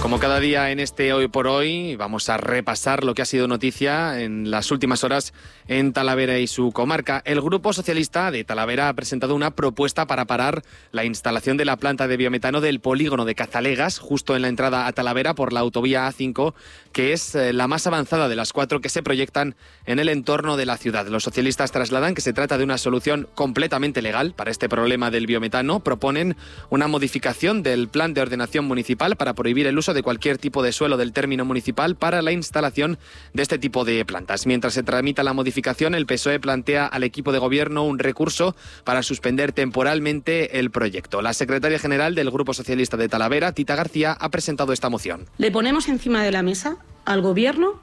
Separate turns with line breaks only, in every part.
Como cada día en este Hoy por Hoy, vamos a repasar lo que ha sido noticia en las últimas horas en Talavera y su comarca. El Grupo Socialista de Talavera ha presentado una propuesta para parar la instalación de la planta de biometano del polígono de Cazalegas, justo en la entrada a Talavera por la autovía A5, que es la más avanzada de las 4 que se proyectan en el entorno de la ciudad. Los socialistas trasladan que se trata de una solución completamente legal para este problema del biometano. Proponen una modificación del plan de ordenación municipal para prohibir el uso de cualquier tipo de suelo del término municipal para la instalación de este tipo de plantas. Mientras se tramita la modificación, el PSOE plantea al equipo de gobierno un recurso para suspender temporalmente el proyecto. La secretaria general del Grupo Socialista de Talavera, Tita García, ha presentado esta moción.
Le ponemos encima de la mesa al gobierno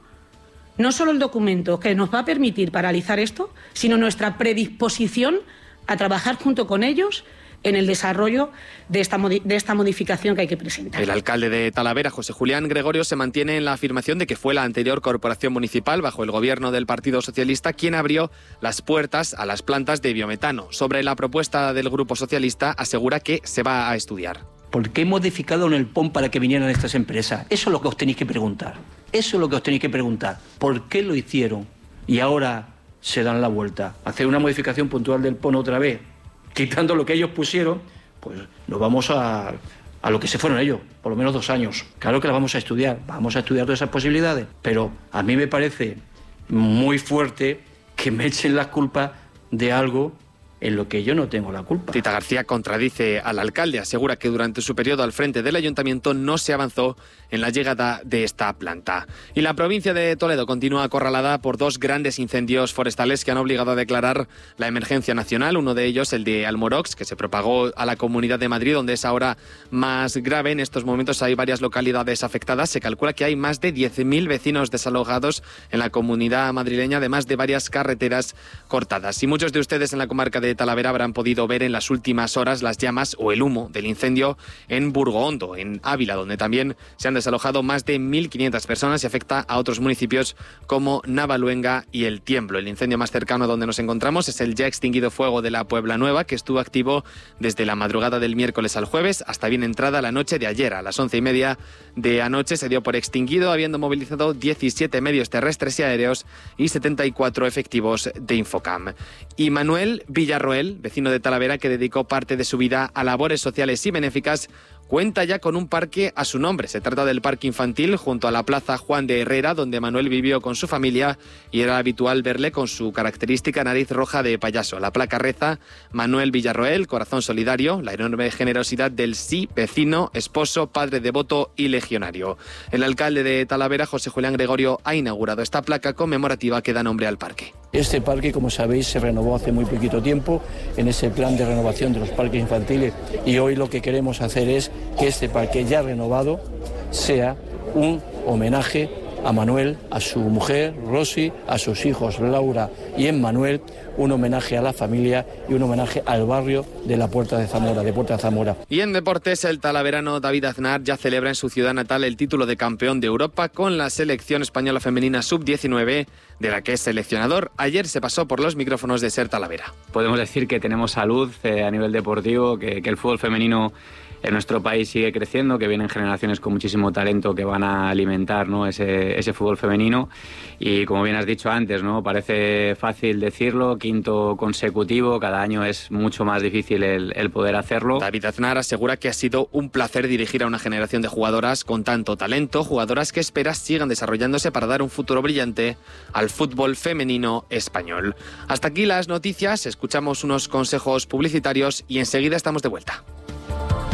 no solo el documento que nos va a permitir paralizar esto, sino nuestra predisposición a trabajar junto con ellos en el desarrollo de esta modificación que hay que presentar.
El alcalde de Talavera, José Julián Gregorio, se mantiene en la afirmación de que fue la anterior corporación municipal, bajo el gobierno del Partido Socialista, quien abrió las puertas a las plantas de biometano. Sobre la propuesta del Grupo Socialista, asegura que se va a estudiar.
¿Por qué modificaron el PON para que vinieran estas empresas? Eso es lo que os tenéis que preguntar. Eso es lo que os tenéis que preguntar. ¿Por qué lo hicieron? Y ahora se dan la vuelta. Hacer una modificación puntual del PON otra vez, quitando lo que ellos pusieron, pues nos vamos a lo que se fueron ellos, por lo menos 2 años. Claro que la vamos a estudiar todas esas posibilidades, pero a mí me parece muy fuerte que me echen las culpas de algo en lo que yo no tengo la culpa.
Tita García contradice al alcalde, asegura que durante su periodo al frente del ayuntamiento no se avanzó en la llegada de esta planta. Y la provincia de Toledo continúa acorralada por 2 grandes incendios forestales que han obligado a declarar la emergencia nacional. Uno de ellos, el de Almorox, que se propagó a la Comunidad de Madrid, donde es ahora más grave. En estos momentos hay varias localidades afectadas. Se calcula que hay más de 10.000 vecinos desalojados en la comunidad madrileña, además de varias carreteras cortadas. Y muchos de ustedes en la comarca de Talavera habrán podido ver en las últimas horas las llamas o el humo del incendio en Burgohondo, en Ávila, donde también se han desalojado más de 1.500 personas y afecta a otros municipios como Navaluenga y El Tiemblo. El incendio más cercano donde nos encontramos es el ya extinguido fuego de la Puebla Nueva, que estuvo activo desde la madrugada del miércoles al jueves hasta bien entrada la noche de ayer. A las 11:30 de anoche se dio por extinguido, habiendo movilizado 17 medios terrestres y aéreos y 74 efectivos de Infocam. Y Manuel Villarroel, vecino de Talavera, que dedicó parte de su vida a labores sociales y benéficas, cuenta ya con un parque a su nombre. Se trata del parque infantil junto a la plaza Juan de Herrera, donde Manuel vivió con su familia y era habitual verle con su característica nariz roja de payaso. La placa reza: Manuel Villarroel, corazón solidario, la enorme generosidad del sí, vecino, esposo, padre devoto y legionario. El alcalde de Talavera, José Julián Gregorio, ha inaugurado esta placa conmemorativa que da nombre al parque.
Este parque, como sabéis, se renovó hace muy poquito tiempo en ese plan de renovación de los parques infantiles, y hoy lo que queremos hacer es que este parque ya renovado sea un homenaje a Manuel, a su mujer Rosy, a sus hijos Laura y Emmanuel, un homenaje a la familia y un homenaje al barrio de la Puerta de Zamora,
Y en deportes, el talaverano David Aznar ya celebra en su ciudad natal el título de campeón de Europa con la selección española femenina sub-19, de la que es seleccionador. Ayer se pasó por los micrófonos de Ser Talavera.
Podemos decir que tenemos salud a nivel deportivo, que el fútbol femenino en nuestro país sigue creciendo, que vienen generaciones con muchísimo talento que van a alimentar, ¿no?, ese fútbol femenino. Y como bien has dicho antes, ¿no?, parece fácil decirlo, 5º consecutivo, cada año es mucho más difícil el poder hacerlo.
David Aznar asegura que ha sido un placer dirigir a una generación de jugadoras con tanto talento, jugadoras que espera sigan desarrollándose para dar un futuro brillante al fútbol femenino español. Hasta aquí las noticias, escuchamos unos consejos publicitarios y enseguida estamos de vuelta.